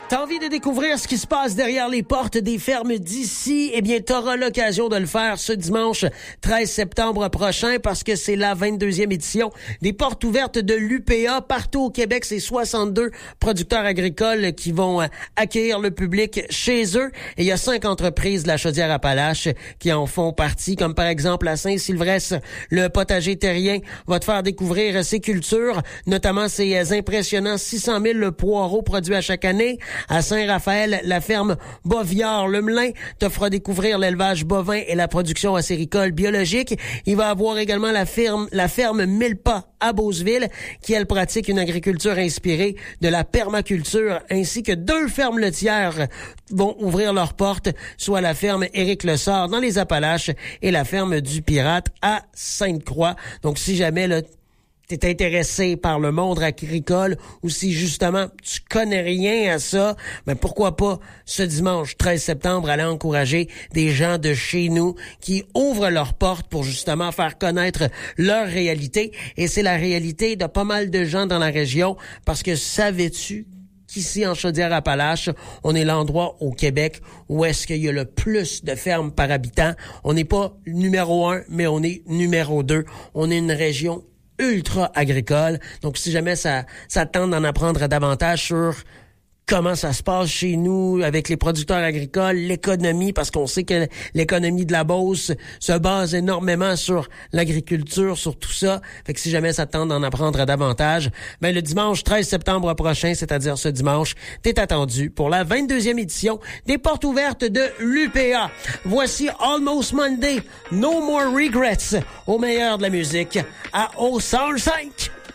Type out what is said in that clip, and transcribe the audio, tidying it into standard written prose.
T'as envie de découvrir ce qui se passe derrière les portes des fermes d'ici? Eh bien, t'auras l'occasion de le faire ce dimanche 13 septembre prochain parce que c'est la 22e édition des portes ouvertes de l'UPA. Partout au Québec, c'est 62 producteurs agricoles qui vont accueillir le public chez eux. Et il y a 5 entreprises de la Chaudière-Appalaches qui en font partie, comme par exemple à Saint-Sylvestre, le potager terrien va te faire découvrir ses cultures, notamment ses impressionnants 600 000 poireaux produits à chaque année. À Saint-Raphaël, la ferme Boviard-le-Melin te fera découvrir l'élevage bovin et la production acéricole biologique. Il va avoir également la ferme Mille-Pas à Beauceville, qui, elle, pratique une agriculture inspirée de la permaculture, ainsi que 2 fermes laitières vont ouvrir leurs portes, soit la ferme Éric Lessard dans les Appalaches et la ferme du Pirate à Sainte-Croix. Donc, si jamais, là, t'es intéressé par le monde agricole ou si justement tu connais rien à ça, ben pourquoi pas ce dimanche 13 septembre aller encourager des gens de chez nous qui ouvrent leurs portes pour justement faire connaître leur réalité. Et c'est la réalité de pas mal de gens dans la région parce que savais-tu qu'ici en Chaudière-Appalaches, on est l'endroit au Québec où est-ce qu'il y a le plus de fermes par habitant. On n'est pas numéro 1, mais on est numéro 2. On est une région ultra agricole. Donc, si jamais ça tente d'en apprendre davantage sur comment ça se passe chez nous avec les producteurs agricoles, l'économie, parce qu'on sait que l'économie de la Beauce se base énormément sur l'agriculture, sur tout ça. Fait que si jamais ça tente d'en apprendre davantage, ben le dimanche 13 septembre prochain, c'est-à-dire ce dimanche, t'es attendu pour la 22e édition des portes ouvertes de l'UPA. Voici Almost Monday, No More Regrets, au meilleur de la musique, à O105.